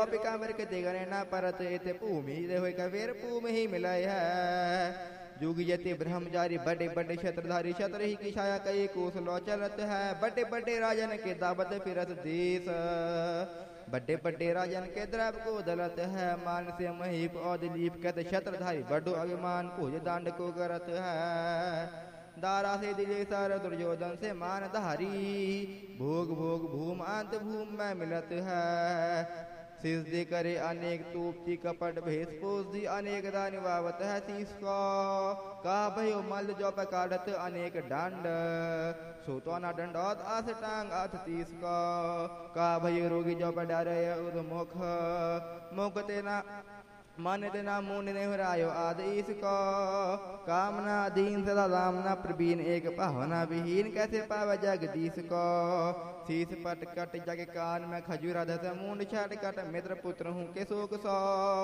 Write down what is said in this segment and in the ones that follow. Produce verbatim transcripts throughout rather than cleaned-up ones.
जौप कामर के देगने ना परत एते भूमि दे होय का फेर भूमि ही मिलाय है। जुग यति ब्रह्मचारी बड़े बड़े छत्रधारी छत्र ही की छाया कई कोस लो चलत है। बड़े बड़े राजन के दावत फिरत देश बड़े बड़े राजन के द्रव को दलत है। मान से महीप और दिलीप कहते छत्रधारी बड़ो अभिमान पूज दांड को करत है। दारा से दिले सर दुर्योधन से मान धारी भोग भोग भूम अंत भूम में मिलत है। सिद्धि करे अनेक तूपती कपट भेष पोष दी अनेक दान वावत है। तीस को का भयो मल जो पकाड़त अनेक दंड सोतो न दंडौत आस टांग अथ तीस को का भयो रोगी जो पडारे उदमुख मुख तेना मन तेना मुंड नेहरायो आदेश को कामना दीन सदा दामना प्रवीण एक पावना विहीन कैसे पावे जगदीश को। शीस पट कट जग कान में खजूरा धस मुंड छट कट मित्र पुत्र हूँ के शोक सौ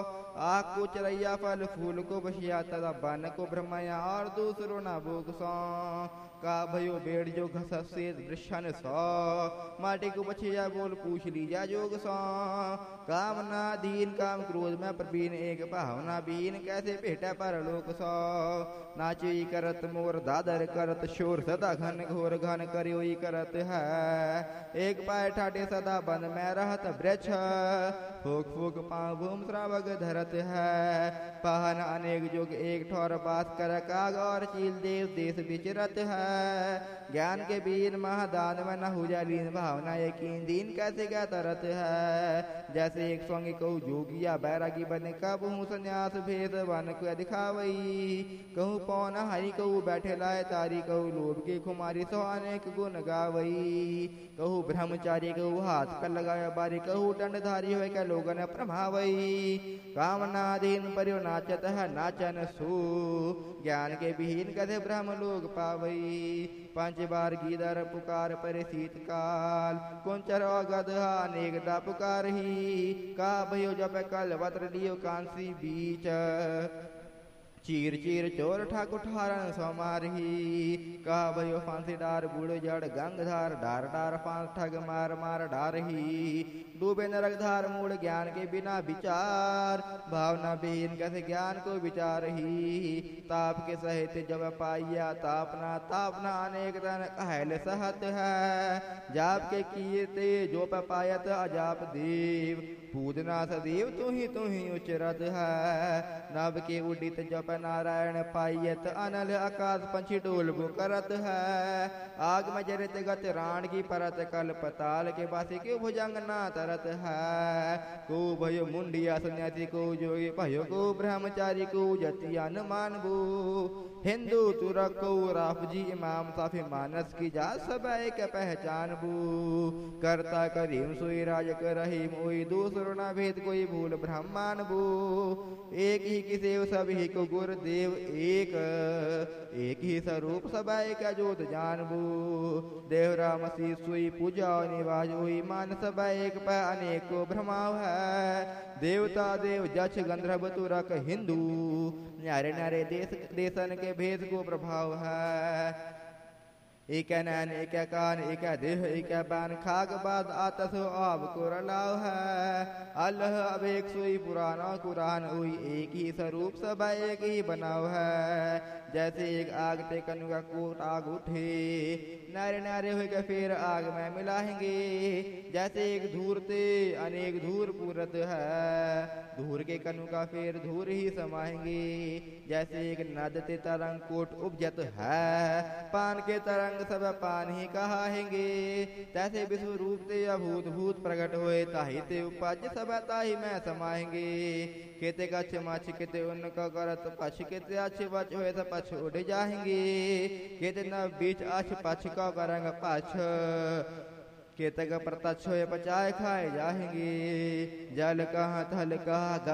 आख को चरैया फल फूल को बसिया तदा बन को ब्रह्मया और दूसरो ना भोग सौ का भयो बेड़ जो घस से वृषण सौ माटी को बछिया बोल पूछ लीजा जोग सौ कामना दीन काम क्रोध में प्रवीण एक भावना बीन कैसे भेटा परलोक सौ नाची करत मोर दादर करत शोर सदा घन घोर घन करियोई करत है। एक पाय ठाटे सदा बन में रहत वृक्ष फूक फूक पाँव भूम श्रावक धरत है। पहन अनेक जुग एक ठौर बात कर काग और चील देश देश विचरत है। ज्ञान के बीन महादान में न हो जा लीन भावना यकीन दीन कैसे क्या तरत है। जैसे एक स्वांगी कहू जोगिया बैरागी बने कब हूँ संन्यास भेद बन को दिखावई कहूँ पौन हरि कहू बैठे लाए तारी कहू लोभ के खुमारी सो अनेक गुण गावई कहू ब्रह्मचारी कहू हाथ कर लगाया बारी कहू दंडधारी हो क्या लोगन प्रभावई कामनाधीन परियो नाचत है नाचन सु ज्ञान के विहीन कथे ब्रह्म लोग पावई। पांच बार गीदर पुकार पर शीतकाल कुंचर गदहा अनेकदा पुकार ही का भयो जप कल वत्र लियो कांसी बीच चीर चीर चोर ठाकुर ठारन समारही का भयो फांसी डार बूढ़ जड़ गंगधार डार डार फांस ठग मार मार डारही डूबे नरक धार मूड ज्ञान के बिना विचार भावना बीन कैसे ज्ञान को विचार ही ताप के सहित जब पाइया तापना तापना अनेक तन कहल सहत है। जाप के किए ते जो पायत अजाप देव पूजना सदैव तू ही तू ही उचरत है। नभ के उदित जप नारायण पायत अनल आकाश पंछी डोल करत है। आग में जरित गत राण की परत कल पताल के बासी के भुजंग ना तरत है। को भयो मुंडिया सन्यासी को जोगी भयो को ब्रह्मचारी को जतिया न मानबू हिंदू तुरक को राफजी इमाम साफी मानस की जा सब एक पहचान बू करता करीम सोई राज कर रहीम ओई दूसरो ना भेद कोई भूल ब्रह्मान बू एक ही किसे सभी को गुरुदेव एक एक ही स्वरूप सब एक जोत जानबू देवरा मसीह सुई पूजा निवाज हुई मान सब एक पर अनेको भ्रमाव है। देवता देव जच गंधर्व तुरक हिंदू न्यारे न्यारे देश देशन के भेद को प्रभाव है। एक नैन एक कान एक देह एक बान खाक बाद आतस आब को रलाव है। अल्लाह अब एक सोई पुराना कुरान हुई एक ही स्वरूप सब एक ही बनाव है। जैसे एक आग ते कनुआ कोट आग उठे नारे नारे होकर फिर आग में मिलाएंगे। जैसे एक धूर ते अनेक धूर पूरत है धूर के कनु का फिर धूर ही समाएंगे। जैसे एक नद ते तरंग कोट उपजत है पान के तरंग सब पान ही कहाएंगे। तैसे विश्व रूप ते अभूत भूत प्रकट होए ताही ते उपज सब ताही में समाएंगे। केते कछ मछ केते उनका करत पछ केते अच्छे बच होए तो पछ उड़ जाएंगे। केते न बीच अछ पछ का करंग पछ केते का प्रत्यक्ष होए पचाए खाए जाएंगे। जल कहाँ थल कहाँ